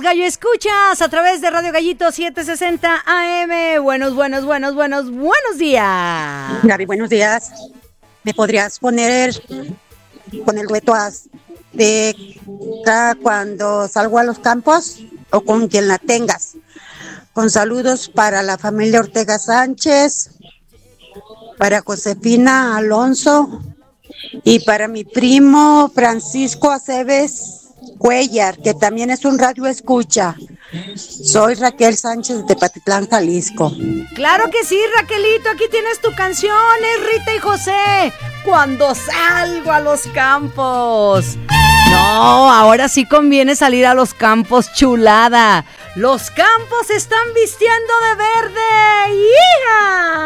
Gallo Escuchas a través de Radio Gallito 760 AM. Buenos días. Gaby, buenos días. ¿Me podrías poner con el dueto de cuando salgo a los campos o con quien la tengas? Con saludos para la familia Ortega Sánchez, para Josefina Alonso y para mi primo Francisco Aceves Cuellar, que también es un radio escucha. Soy Raquel Sánchez de Tepatitlán, Jalisco. Claro que sí, Raquelito, aquí tienes tu canción, es Rita y José, Cuando salgo a los campos. No, ahora sí conviene salir a los campos, chulada. Los campos se están vistiendo de verde. ¡Hija!